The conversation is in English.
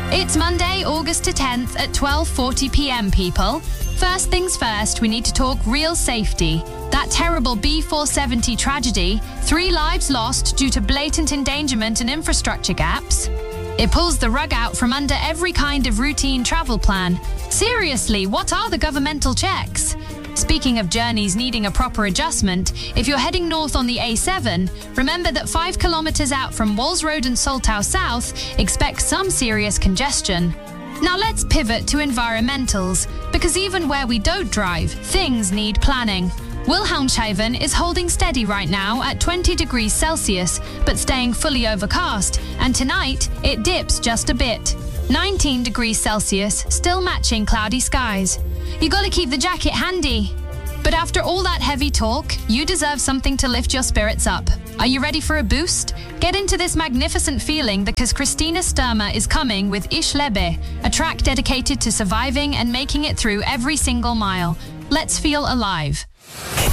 It's Monday, August 10th at 12:40 p.m, people. First things first, we need to talk real safety. That terrible B470 tragedy, 3 lives lost due to blatant endangerment and infrastructure gaps. It pulls the rug out from under every kind of routine travel plan. Seriously, what are the governmental checks? Speaking of journeys needing a proper adjustment, if you're heading north on the A7, remember that 5 kilometers out from Walls Road and Soltau South, expect some serious congestion. Now let's pivot to environmentals, because even where we don't drive, things need planning. Wilhelmshaven is holding steady right now at 20 degrees Celsius, but staying fully overcast, and tonight it dips just a bit. 19 degrees Celsius, still matching cloudy skies. You gotta keep the jacket handy. But after all that heavy talk, you deserve something to lift your spirits up. Are you ready for a boost? Get into this magnificent feeling because Christina Sturmer is coming with Ich lebe, a track dedicated to surviving and making it through every single mile. Let's feel alive.